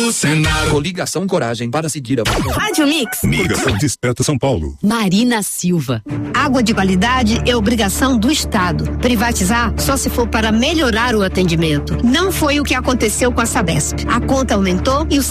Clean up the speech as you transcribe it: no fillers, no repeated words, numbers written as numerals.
no Senado. Coligação Coragem para seguir a Rádio Mix. Coligação Desperta São Paulo. Marina Silva. Água de qualidade é obrigação do Estado. Privatizar só se for para melhorar o atendimento. Não foi o que aconteceu com a Sabesp. A conta aumentou e o